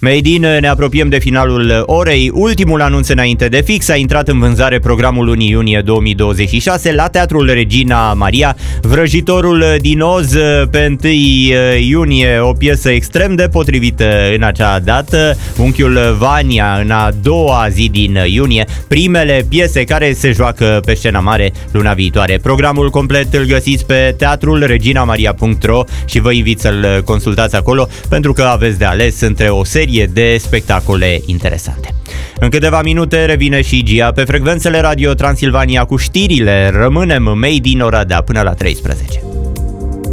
Made in, ne apropiem de finalul orei. Ultimul anunț înainte de fix: a intrat în vânzare programul lunii iunie 2026 la Teatrul Regina Maria, Vrăjitorul din Oz, pe 1 iunie, o piesă extrem de potrivită în acea dată, Unchiul Vania în a doua zi din iunie, primele piese care se joacă pe scena mare luna viitoare. Programul complet îl găsiți pe teatrulreginamaria.ro și vă invit să-l consultați acolo, pentru că aveți de ales între o serie de spectacole interesante. În câteva minute revine și Gia pe frecvențele Radio Transilvania cu știrile. Rămânem Made in Oradea până la 13.